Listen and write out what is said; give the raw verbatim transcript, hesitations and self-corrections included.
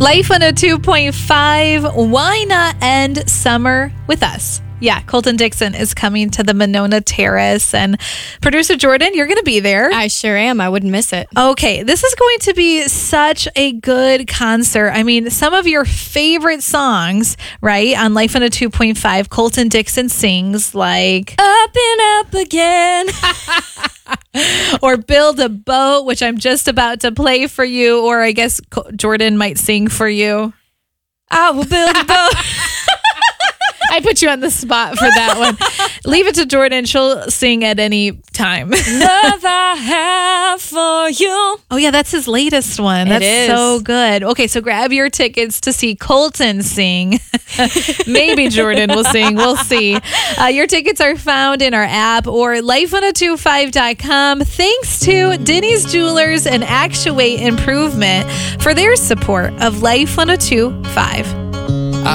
Life one oh two point five. Why not end summer with us? Yeah, Colton Dixon is coming to the Monona Terrace. And producer Jordan, you're going to be there. I sure am. I wouldn't miss it. Okay, this is going to be such a good concert. I mean, some of your favorite songs, right, on Life one oh two point five, Colton Dixon sings like Up and Up Again. or Build a Boat, which I'm just about to play for you, or I guess Jordan might sing for you. I will build a boat. I put you on the spot for that one. Leave it to Jordan. She'll sing at any time. Love I have for you. Oh, yeah, that's his latest one. That's is. so good. Okay, so grab your tickets to see Colton sing. Maybe Jordan will sing. We'll see. Uh, your tickets are found in our app or life one oh two five dot com. Thanks to Denny's Jewelers and Actuate Improvement for their support of Life one oh two point five.